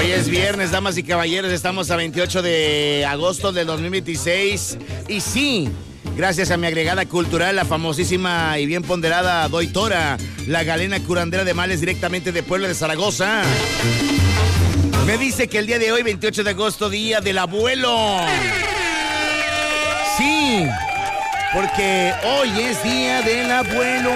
Hoy es viernes, damas y caballeros, estamos a 28 de agosto del 2026. Y sí, gracias a mi agregada cultural, la famosísima y bien ponderada Doitora, la galena curandera de males directamente de Puebla de Zaragoza, me dice que el día de hoy, 28 de agosto, día del abuelo. Sí, porque hoy es día del abuelo.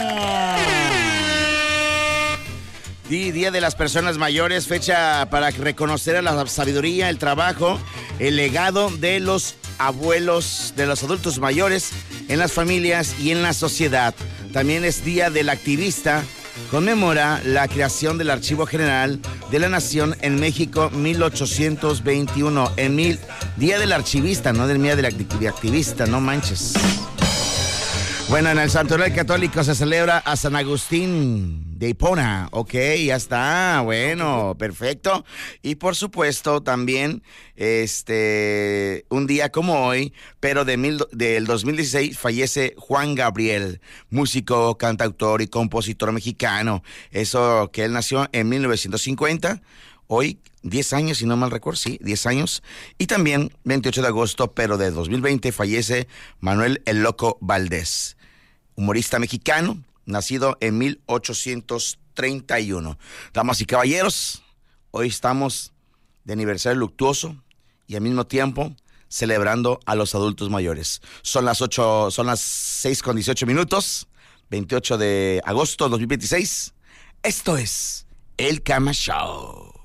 Día de las personas mayores, fecha para reconocer a la sabiduría, el trabajo, el legado de los abuelos, de los adultos mayores en las familias y en la sociedad. También es día del activista, conmemora la creación del Archivo General de la Nación en México 1821. Día del archivista, no del día del activista, no manches. Bueno, en el Santoral Católico se celebra a San Agustín de Hipona. Ok, ya está, bueno, perfecto. Y por supuesto también, un día como hoy, pero del 2016, fallece Juan Gabriel, músico, cantautor y compositor mexicano. Eso que él nació en 1950, hoy 10 años, si no mal recuerdo, sí, 10 años. Y también 28 de agosto, pero de 2020, fallece Manuel El Loco Valdés, humorista mexicano, nacido en 1831. Damas y caballeros, hoy estamos de aniversario luctuoso y al mismo tiempo celebrando a los adultos mayores. Son las 6:18, 28 de agosto de 2026. Esto es El Cama Show.